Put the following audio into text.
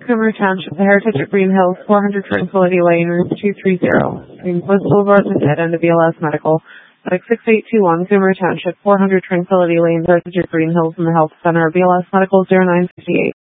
Coomer Township, The Heritage at Green Hills, 400 Tranquility Lane, room 230. Green Coast Boulevard, the dead end of BLS Medical. Like 6821, Coomer Township, 400 Tranquility Lane, Heritage at Green Hills in the Health Center, BLS Medical 0958.